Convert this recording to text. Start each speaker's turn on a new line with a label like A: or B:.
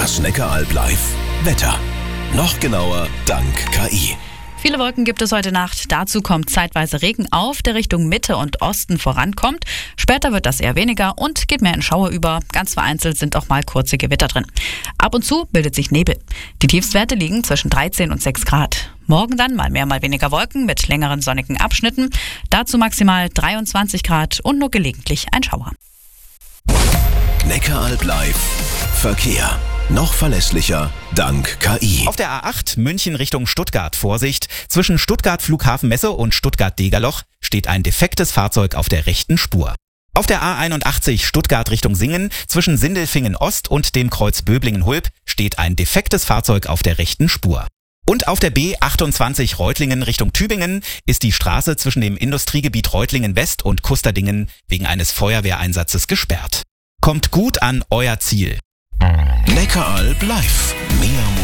A: Das Neckaralb live. Wetter. Noch genauer dank KI.
B: Viele Wolken gibt es heute Nacht. Dazu kommt zeitweise Regen auf, der Richtung Mitte und Osten vorankommt. Später wird das eher weniger und geht mehr in Schauer über. Ganz vereinzelt sind auch mal kurze Gewitter drin. Ab und zu bildet sich Nebel. Die Tiefstwerte liegen zwischen 13 und 6 Grad. Morgen dann mal mehr, mal weniger Wolken mit längeren sonnigen Abschnitten. Dazu maximal 23 Grad und nur gelegentlich ein Schauer.
A: Neckaralb live. Verkehr. Noch verlässlicher dank KI.
C: Auf der A8 München Richtung Stuttgart Vorsicht. Zwischen Stuttgart Flughafenmesse und Stuttgart-Degerloch steht ein defektes Fahrzeug auf der rechten Spur. Auf der A81 Stuttgart Richtung Singen zwischen Sindelfingen Ost und dem Kreuz Böblingen-Hulb steht ein defektes Fahrzeug auf der rechten Spur. Und auf der B28 Reutlingen Richtung Tübingen ist die Straße zwischen dem Industriegebiet Reutlingen West und Kusterdingen wegen eines Feuerwehreinsatzes gesperrt. Kommt gut an euer Ziel.
A: Neckaralb live. Mehr